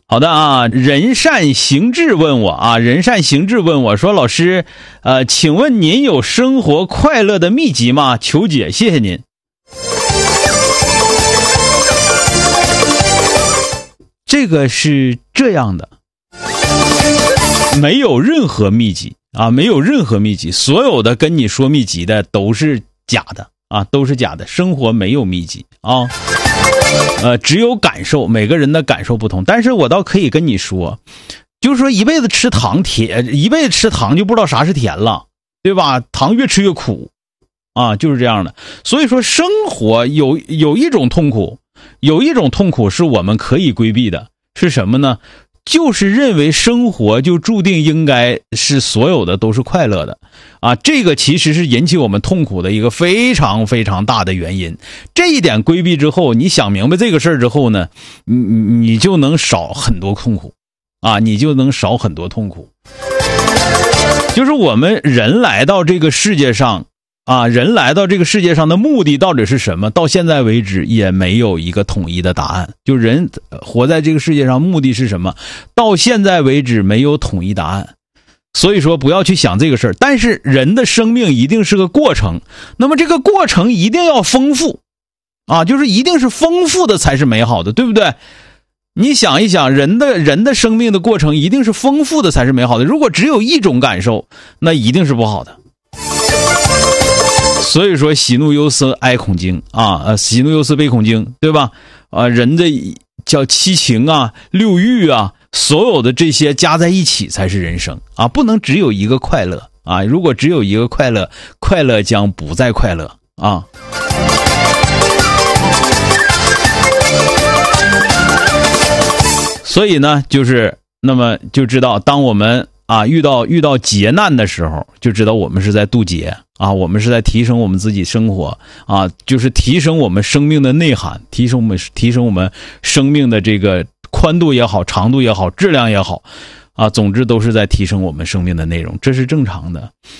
好的啊，人善行志问我说，老师，请问您有生活快乐的秘籍吗？求解，谢谢您。这个是这样的，没有任何秘籍啊，没有任何秘籍，所有的跟你说秘籍的都是假的啊，都是假的。生活没有秘籍啊。只有感受，每个人的感受不同。但是我倒可以跟你说，就是说一辈子吃糖一辈子吃糖就不知道啥是甜了，对吧？糖越吃越苦啊，就是这样的。所以说生活有一种痛苦，是我们可以规避的，是什么呢？就是认为生活就注定应该是所有的都是快乐的啊，这个其实是引起我们痛苦的一个非常非常大的原因。这一点规避之后，你想明白这个事儿之后呢，你就能少很多痛苦啊，就是我们人来到这个世界上啊，人来到这个世界上的目的到底是什么？到现在为止也没有一个统一的答案。就人活在这个世界上目的是什么？到现在为止没有统一答案。所以说不要去想这个事儿。但是人的生命一定是个过程，那么这个过程一定要丰富啊，就是一定是丰富的才是美好的，对不对？你想一想，人的生命的过程一定是丰富的才是美好的。如果只有一种感受，那一定是不好的。所以说喜怒忧思哀恐惊啊，喜怒忧思悲恐惊，对吧？人的叫七情啊、六欲啊，所有的这些加在一起才是人生啊，不能只有一个快乐啊！如果只有一个快乐，快乐将不再快乐啊！所以呢，那么就知道，当我们遇到劫难的时候，就知道我们是在渡劫啊，我们是在提升我们自己生活啊，就是提升我们生命的内涵，提升我们生命的这个宽度也好，长度也好，质量也好啊，总之都是在提升我们生命的内容，这是正常的。